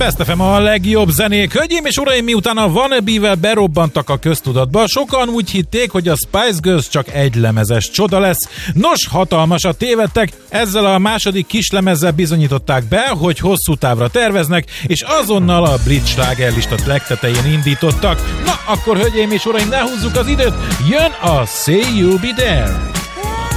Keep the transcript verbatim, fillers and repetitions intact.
Best ef em a legjobb zenék. Hölgyeim és uraim, miután a Wannabe-vel berobbantak a köztudatba, sokan úgy hitték, hogy a Spice Girls csak egy lemezes csoda lesz. Nos, hatalmasat tévedtek, ezzel a második kislemezzel bizonyították be, hogy hosszú távra terveznek, és azonnal a brit slágerlista legtetején indítottak. Na, akkor hölgyeim és uraim, ne húzzuk az időt, jön a Say You'll Be There!